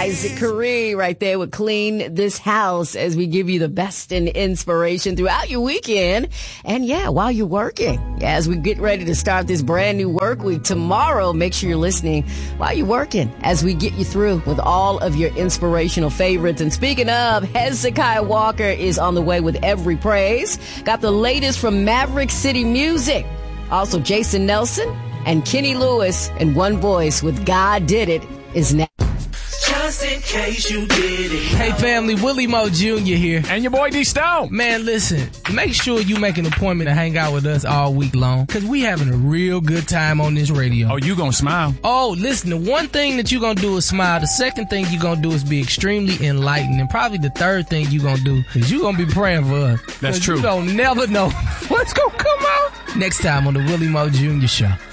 Isaac Curry right there with Clean This House as we give you the best in inspiration throughout your weekend. And yeah, while you're working, as we get ready to start this brand new work week tomorrow, make sure you're listening while you're working as we get you through with all of your inspirational favorites. And speaking of, Hezekiah Walker is on the way with Every Praise. Got the latest from Maverick City Music. Also, Jason Nelson and Kenny Lewis in one voice with God Did It is next. Just in case you did it. Hey family, Willie Moe Jr. here. And your boy D Stone. Man, listen, make sure you make an appointment to hang out with us all week long, because we having a real good time on this radio. Oh, you gonna smile? Oh, listen, the one thing that you gonna do is smile. The second thing you gonna do is be extremely enlightened. And probably the third thing you gonna do is you gonna be praying for us. That's true. You don't never know what's gonna come out. Next time on the Willie Moe Jr. Show.